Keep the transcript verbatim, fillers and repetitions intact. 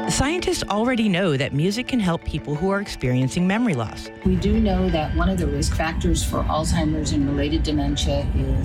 Scientists already know that music can help people who are experiencing memory loss. We do know that one of the risk factors for Alzheimer's and related dementia is